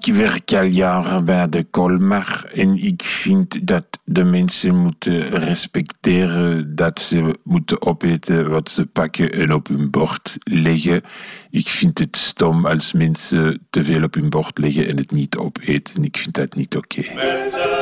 Ik werk al jaren bij de Colmar en ik vind dat de mensen moeten respecteren dat ze moeten opeten wat ze pakken en op hun bord leggen. Ik vind het stom als mensen te veel op hun bord leggen en het niet opeten. Ik vind dat niet oké.